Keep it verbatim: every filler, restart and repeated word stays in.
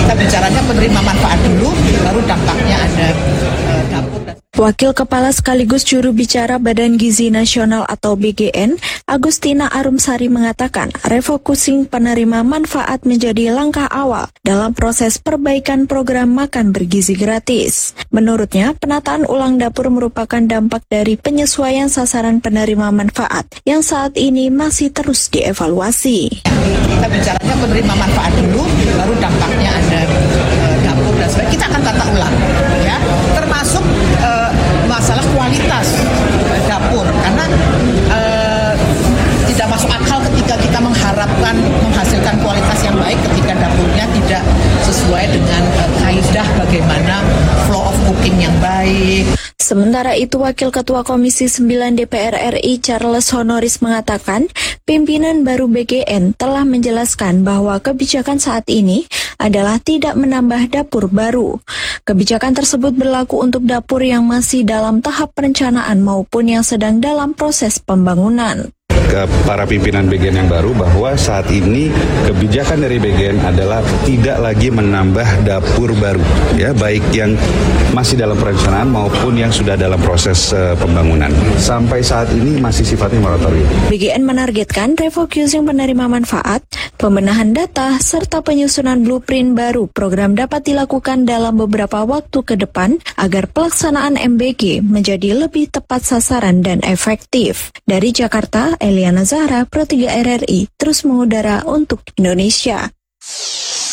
Kita bicaranya penerima manfaat dulu, baru dampaknya ada uh, dapur. Wakil Kepala sekaligus juru bicara Badan Gizi Nasional atau B G N, Agustina Arumsari mengatakan, refocusing penerima manfaat menjadi langkah awal dalam proses perbaikan program makan bergizi gratis. Menurutnya, penataan ulang dapur merupakan dampak dari penyesuaian sasaran penerima manfaat yang saat ini masih terus dievaluasi. Kita bicaranya penerima manfaat dulu, baru dampaknya ada uh, dapur dan sebagainya. Kita akan tata ulang, ya, termasuk uh, masalah kualitas uh, dapur, karena uh, tidak masuk akal ketika kita mengharapkan menghasilkan kualitas yang baik ketika dapurnya tidak sesuai dengan uh, kaidah bagaimana flow of cooking yang baik. Sementara itu, Wakil Ketua Komisi sembilan D P R R I Charles Honoris mengatakan, pimpinan baru B G N telah menjelaskan bahwa kebijakan saat ini adalah tidak menambah dapur baru. Kebijakan tersebut berlaku untuk dapur yang masih dalam tahap perencanaan maupun yang sedang dalam proses pembangunan. Ke para pimpinan B G N yang baru bahwa saat ini kebijakan dari B G N adalah tidak lagi menambah dapur baru, ya, baik yang masih dalam perencanaan maupun yang sudah dalam proses uh, pembangunan. Sampai saat ini masih sifatnya moratorium. B G N menargetkan refocusing penerima manfaat, pembenahan data, serta penyusunan blueprint baru program dapat dilakukan dalam beberapa waktu ke depan agar pelaksanaan M B G menjadi lebih tepat sasaran dan efektif. Dari Jakarta, Eliana Zahra, Pro tiga R R I, terus mengudara untuk Indonesia.